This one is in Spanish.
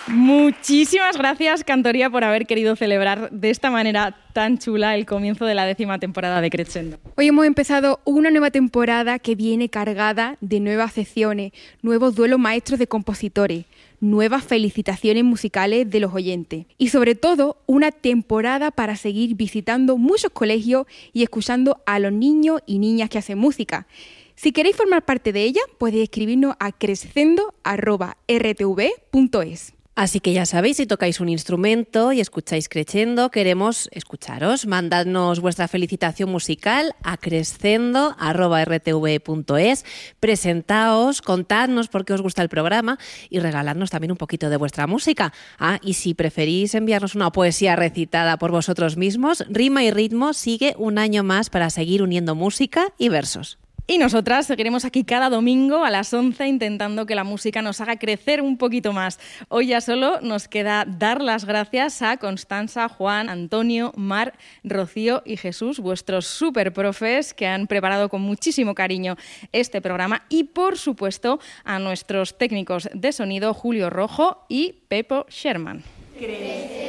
Muchísimas gracias, Cantoría, por haber querido celebrar de esta manera tan chula el comienzo de la 10ª temporada de Crescendo. Hoy hemos empezado una nueva temporada que viene cargada de nuevas secciones, nuevos duelos maestros de compositores, nuevas felicitaciones musicales de los oyentes y sobre todo una temporada para seguir visitando muchos colegios y escuchando a los niños y niñas que hacen música. Si queréis formar parte de ella, podéis escribirnos a crescendo@rtv.es. Así que ya sabéis, si tocáis un instrumento y escucháis Crescendo, queremos escucharos. Mandadnos vuestra felicitación musical a crescendo@rtv.es. Presentaos, contadnos por qué os gusta el programa y regaladnos también un poquito de vuestra música. Y si preferís enviarnos una poesía recitada por vosotros mismos, Rima y Ritmo sigue un año más para seguir uniendo música y versos. Y nosotras seguiremos aquí cada domingo a las 11 intentando que la música nos haga crecer un poquito más. Hoy ya solo nos queda dar las gracias a Constanza, Juan, Antonio, Mar, Rocío y Jesús, vuestros superprofes que han preparado con muchísimo cariño este programa, y por supuesto a nuestros técnicos de sonido Julio Rojo y Pepo Sherman.